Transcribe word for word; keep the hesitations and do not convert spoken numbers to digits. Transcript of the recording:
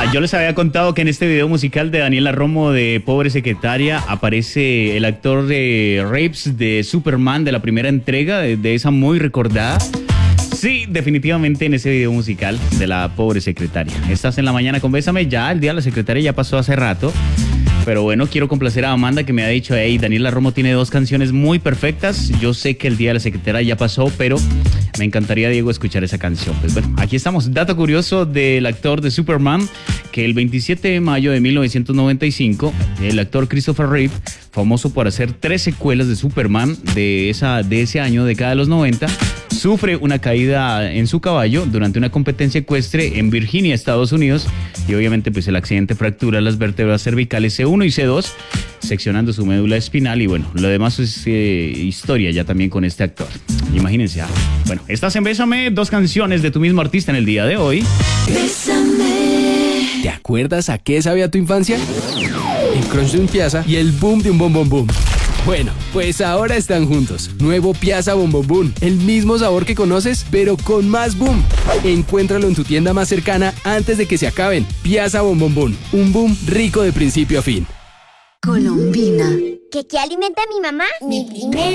Ah, yo les había contado que en este video musical de Daniela Romo de Pobre Secretaria aparece el actor de Rapes de Superman de la primera entrega, de, de esa muy recordada. Sí, definitivamente en ese video musical de la Pobre Secretaria. Estás en la mañana con Bésame, ya el día de la secretaria ya pasó hace rato. Pero bueno, quiero complacer a Amanda que me ha dicho, hey, Daniela Romo tiene dos canciones muy perfectas. Yo sé que el día de la secretaria ya pasó, pero me encantaría, Diego, escuchar esa canción. Pues bueno, aquí estamos. Dato curioso del actor de Superman, que el veintisiete de mayo de mil novecientos noventa y cinco, el actor Christopher Reeve, famoso por hacer tres secuelas de Superman de, esa, de ese año, década de los noventa, sufre una caída en su caballo durante una competencia ecuestre en Virginia, Estados Unidos, y obviamente pues el accidente fractura las vértebras cervicales C uno y C dos, seccionando su médula espinal, y bueno, lo demás es eh, historia ya también con este actor. Imagínense. Ah. Bueno, estás en Bésame, dos canciones de tu mismo artista en el día de hoy. Bésame. ¿Te acuerdas a qué sabía tu infancia? El crunch de un Piazza y el boom de un Bom Bom Boom. Bueno, pues ahora están juntos. Nuevo Piazza Bom Bom Boom. El mismo sabor que conoces, pero con más boom. Encuéntralo en tu tienda más cercana antes de que se acaben. Piazza Bom Bom Boom. Un boom rico de principio a fin. Colombina. ¿Qué, qué alimenta a mi mamá? Mi primer